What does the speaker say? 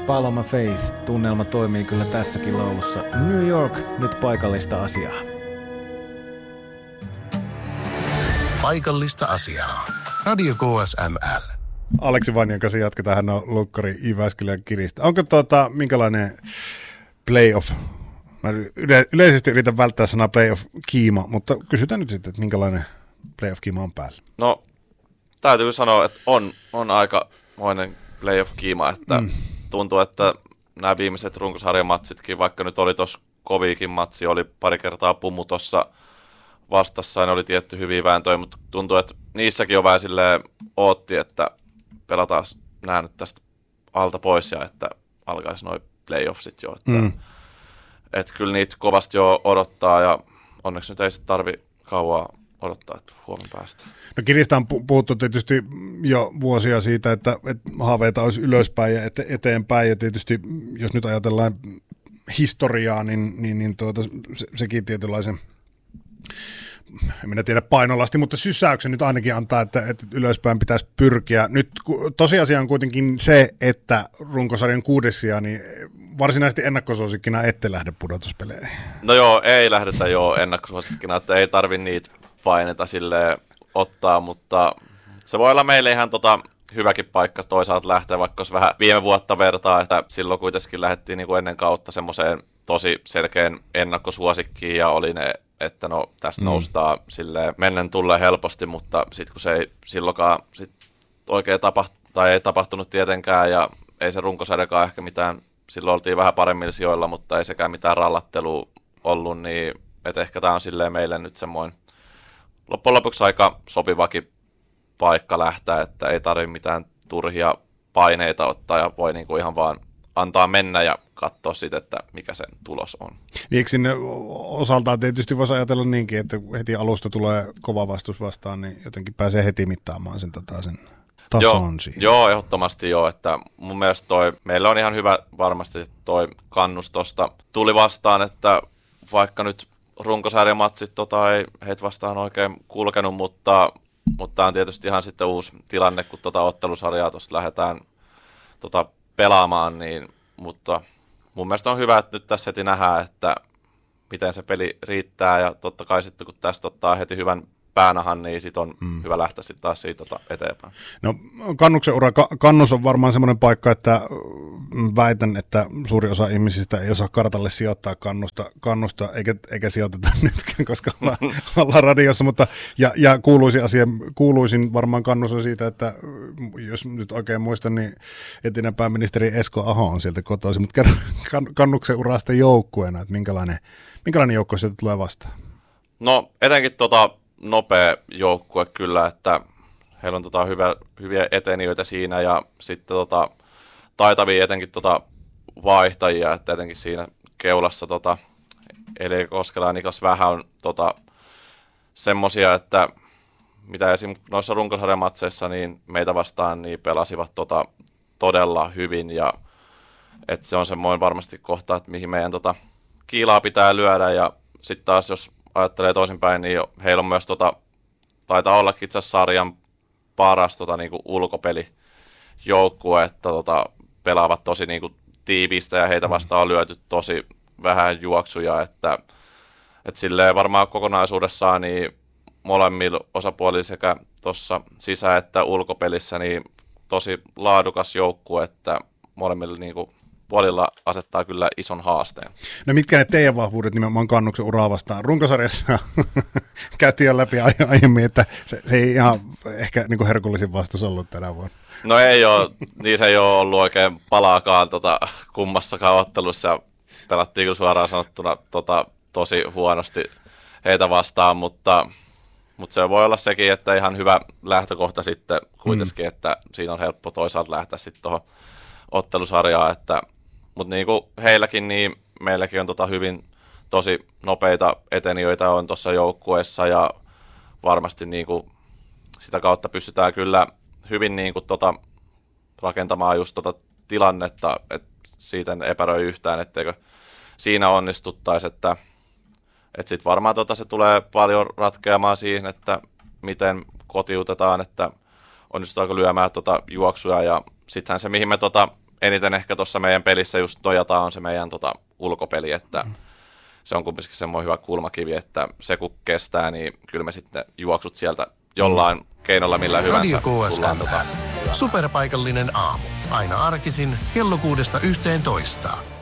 Paloma Faith, tunnelma toimii kyllä tässäkin laulussa. New York, nyt paikallista asiaa. Paikallista asiaa. Radio KSML. Aleksi Vanjan kanssa jatketaan, hän on lukkari Jyväskylän Kiristä. Onko minkälainen playoff? Mä yleisesti yritän välttää sanaa playoff-kiima, mutta kysytään nyt sitten, että minkälainen playoff-kiima on päällä? No, täytyy sanoa, että on aikamoinen playoff-kiima, että tuntuu, että nämä viimeiset runkosarjamatsitkin, vaikka nyt oli tuossa koviikin matsi, oli pari kertaa Pumu tuossa vastassa, ja oli tietty hyviä vääntöjä, mutta tuntuu, että niissäkin on vähän silleen ootti, että pelataan nämä nyt tästä alta pois, ja että alkaisi noi playoffsit jo, että kyllä niitä kovasti jo odottaa, ja onneksi nyt ei sitten tarvi kauaa odottaa, että huomenna päästään. No Kiristä on puhuttu tietysti jo vuosia siitä, että haaveita olisi ylöspäin ja eteenpäin, ja tietysti jos nyt ajatellaan historiaa, niin sekin tietynlaisen, en minä tiedä painolasti, mutta sysäyksen nyt ainakin antaa, että ylöspäin pitäisi pyrkiä. Nyt tosiasia on kuitenkin se, että runkosarjan 6. sija, niin varsinaisesti ennakkosuosikkina ette lähde pudotuspeleihin. No joo, ei lähdetä jo ennakkosuosikkina, että ei tarvi niitä paineita silleen ottaa, mutta se voi olla meille ihan hyväkin paikka toisaalta lähteä, vaikka jos vähän viime vuotta vertaa, että silloin kuitenkin lähdettiin niin kuin ennen kautta semmoiseen tosi selkeän ennakkosuosikkiin ja oli ne, että no tästä noustaan silleen mennen tulleen helposti, mutta sitten kun se ei silloinkaan sit oikein ei tapahtunut tietenkään ja ei se runkosarjakaan ehkä mitään, silloin oltiin vähän paremmilla sijoilla, mutta ei sekään mitään rallattelua ollut, niin että ehkä tämä on silleen meille nyt semmoinen loppujen lopuksi aika sopivakin paikka lähteä, että ei tarvitse mitään turhia paineita ottaa ja voi niinku ihan vaan antaa mennä ja katsoa sitten, että mikä sen tulos on. Niin eikö sinne osaltaan tietysti voisi ajatella niinkin, että heti alusta tulee kova vastus vastaan, niin jotenkin pääsee heti mittaamaan sen tason siihen. Joo, ehdottomasti joo, että mun mielestä meillä on ihan hyvä varmasti toi kannus tosta tuli vastaan, että vaikka nyt runkosarjamatsit ei heitä vastaan oikein kulkenut, mutta tämä on tietysti ihan sitten uusi tilanne, kun ottelusarjaa tuosta lähdetään pelaamaan, niin, mutta mun mielestä on hyvä, että nyt tässä heti nähdään, että miten se peli riittää, ja totta kai sitten kun tästä ottaa heti hyvän päänahan, niin sit on hyvä lähteä sitten taas siitä eteenpäin. No kannuksen ura, kannus on varmaan semmoinen paikka, että väitän, että suuri osa ihmisistä ei osaa kartalle sijoittaa kannusta eikä sijoiteta nytkään, koska ollaan radiossa, mutta ja kuuluisin varmaan kannus on siitä, että jos nyt oikein muistan, niin entinen pääministeri Esko Aho on sieltä kotoisin, mutta kannuksen urasta joukkueena, että minkälainen joukkue sieltä tulee vastaan? No etenkin nopea joukkue kyllä, että heillä on hyviä etenijöitä siinä ja sitten taitavia etenkin vaihtajia, että etenkin siinä keulassa Eli Koskela ja Niklas Vähä on semmosia, että mitä esimerkiksi noissa runkosarjamatseissa niin meitä vastaan niin pelasivat todella hyvin ja että se on semmoinen varmasti kohta, että mihin meidän kiilaa pitää lyödä ja sitten taas jos ajattelee toisinpäin, niin heillä on myös taitaa ollakin itse asiassa sarjan paras niinku ulkopelijoukkue, että pelaavat tosi niinku tiivistä ja heitä vastaan on lyöty tosi vähän juoksuja, että silleen varmaan kokonaisuudessaan niin molemmilla osapuolilla sekä tuossa sisä- että ulkopelissä niin tosi laadukas joukkue, että molemmilla niinku puolilla asettaa kyllä ison haasteen. No mitkä ne teidän vahvuudet nimenomaan kannuksen uraa vastaan? Runkosarjassa käytiin jo läpi aiemmin, että se ei ihan ehkä niin kuin herkullisin vastus ollut tänä vuonna. No ei ole, niin se ei ole ollut oikein palaakaan kummassakaan ottelussa. Pelattiin kyllä suoraan sanottuna tosi huonosti heitä vastaan, mutta se voi olla sekin, että ihan hyvä lähtökohta sitten kuitenkin, että siinä on helppo toisaalta lähteä sitten tuohon ottelusarjaan, mutta niin kuin heilläkin, niin meilläkin on hyvin tosi nopeita etenijöitä on tuossa joukkueessa ja varmasti niin kuin sitä kautta pystytään kyllä hyvin niin kuin rakentamaan just tilannetta, että siitä en epäröi yhtään, etteikö siinä onnistuttaisi, että sitten varmaan se tulee paljon ratkeamaan siihen, että miten kotiutetaan, että onnistutaanko lyömään juoksuja ja sittenhän se, mihin me eniten ehkä tuossa meidän pelissä just nojataan on se meidän ulkopeli, että se on kumminkin semmoinen hyvä kulmakivi, että se kun kestää, niin kyllä me sitten juoksut sieltä jollain keinolla millä hyvänsä. Radio KSML. Superpaikallinen aamu. Aina arkisin kello 6–11.